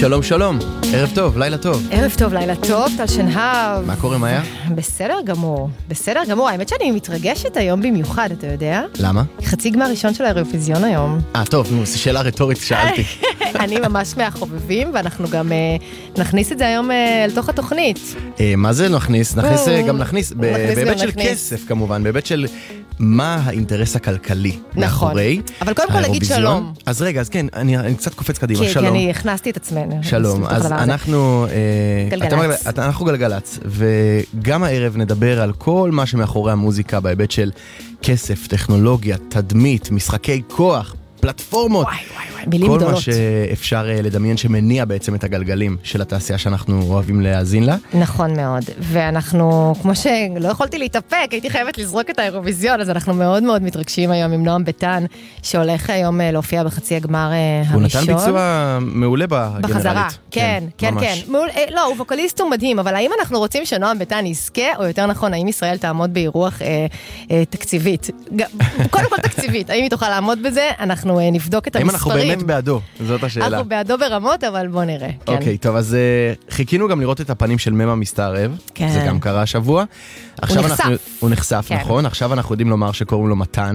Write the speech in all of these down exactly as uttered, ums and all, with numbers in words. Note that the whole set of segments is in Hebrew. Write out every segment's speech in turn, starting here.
שלום שלום, ערב טוב, לילה טוב. ערב טוב, לילה טוב, טל שנהב. מה קורה, מאיה? בסדר גמור, בסדר גמור. האמת שאני מתרגשת היום במיוחד, אתה יודע? למה? חצי גמר ראשון של האירוויזיון היום. אה, טוב, נו, זו שאלה רטורית ששאלתי. אני ממש מהחובבים, ואנחנו גם נכניס את זה היום לתוך התוכנית. מה זה נכניס? נכניס גם נכניס, בהיבט של כסף כמובן, בהיבט של מה האינטרס הכלכלי מאחורי. אבל קודם כל נגיד שלום. אז רגע, אז כן, אני קצת קופץ קדימה, שלום. כי אני הכנסתי את עצמנו. שלום, אז אנחנו גלגלץ. אנחנו גלגלץ, וגם הערב נדבר על כל מה שמאחורי המוזיקה בהיבט של כסף, טכנולוגיה, תדמית, משחקי כוח, פלטפורמות, וואי, וואי, וואי, מילים כל גדולות. מה שאפשר לדמיין שמניע בעצם את הגלגלים של התעשייה שאנחנו אוהבים להאזין לה. נכון מאוד, ואנחנו, כמו שלא יכולתי להתאפק, הייתי חייבת לזרוק את האירוויזיון, אז אנחנו מאוד מאוד מתרגשים היום עם נועם ביטן, שהולך היום להופיע בחצי הגמר הראשון. הוא נתן ביצוע מעולה בגנרלית. בחזרה, כן, כן, כן. מעול, לא, הוא ווקליסט הוא מדהים, אבל האם אנחנו רוצים שנועם ביטן יזכה, או יותר נכון, האם ישראל תעמוד באירוח אה, אה, תקציבית? קודם כל תקציבית, האם היא תוכל לעמוד בזה? אנחנו אה, נבדוק את האם המספרים. אנחנו באמת בעדו? זאת השאלה. אנחנו בעדו ברמות, אבל בוא נראה. כן. אוקיי, טוב, אז uh, חיכינו גם לראות את הפנים של ממה מסתערב. כן. זה גם קרה השבוע. הוא נחשף. אנחנו, הוא נחשף, כן. נכון. עכשיו אנחנו יודעים לומר שקוראים לו מתן,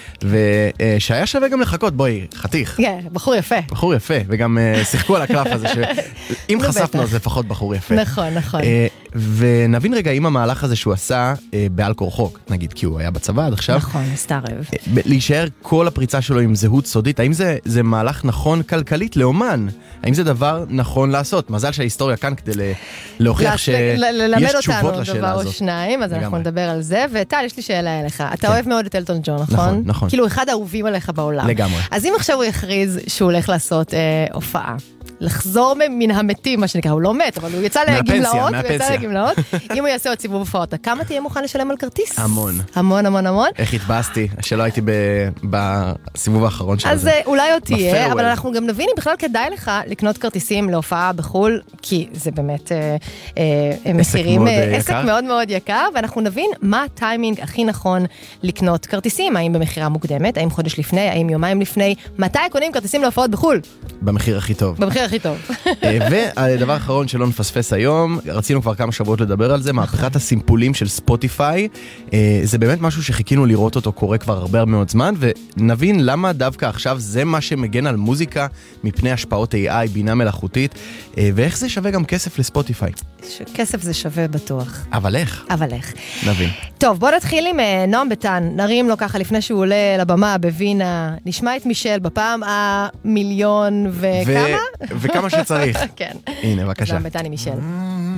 ושהיה שווה גם לחכות, בואי, חתיך. כן, בחור יפה. בחור יפה, וגם uh, שיחקו על הקרף הזה, שאם חשפנו אז לפחות בחור יפה. נכון, נכון. Uh, ונבין רגע אם המהלך הזה שהוא עשה uh, בעל כורחו, נגיד, כי הוא היה בצבא עד עכשיו. נכון, מסתערב. Uh, להישאר כל הפריצה שלו עם זהות סודית, האם זה, זה מהלך נכון כלכלית לאומן? האם זה דבר נכון לעשות? מזל שההיסטוריה כאן כדי להוכיח שיש תשובות לשאלה הזאת. דבר או שניים, אז אנחנו נדבר על זה. וטל, יש לי שאלה אליך. אתה אוהב מאוד את אלטון ג'ון, נכון? נכון, נכון. כאילו אחד האהובים עליך בעולם. לגמרי. אז אם עכשיו הוא יכריז שהוא הולך לעשות הופעה, לחזור מן המתים, מה שנקרא, הוא לא מת, אבל הוא יצא לגמלאות, הוא יצא לגמלאות. אם הוא יעשה עוד סיבוב הופעות, כמה תהיה מוכן לשלם על כרטיס? המון. המון, המון, המון. איך התבאסתי, שלא הייתי בסיבוב האחרון של זה. אז אולי עוד תהיה, אבל אנחנו גם נבין אם בכלל כדאי לך לקנות כרטיסים להופעה בחול, כי זה באמת מחירים, עסק מאוד מאוד יקר, ואנחנו נבין מה הטיימינג הכי נכון לקנות כרטיסים, האם במחירה מוקדמת, האם חודש לפני, האם יומיים לפני, מתי קונים כרטיסים להופעות בחול? במחיר הכי טוב. במחיר הכי טוב. והדבר האחרון שלא נפספס היום, רצינו כבר כמה שבועות לדבר על זה, מהפכת הסימפולים של ספוטיפיי. זה באמת משהו שחיכינו לראות אותו קורה כבר הרבה מאוד זמן, ונבין למה דווקא עכשיו זה מה שמגן על מוזיקה מפני השפעות איי איי, בינה מלאכותית, ואיך זה שווה גם כסף לספוטיפיי. כסף זה שווה בטוח. אבל איך? אבל איך. נבין. טוב, בוא נתחיל עם נועם ביטן, נרים לו ככה לפני שהוא עולה לבמה בווינה, נשמע את מישל בפעם המיליון וכמה? וכמה שצריך. כן. הנה, בבקשה. נועם ביטן עם מישל.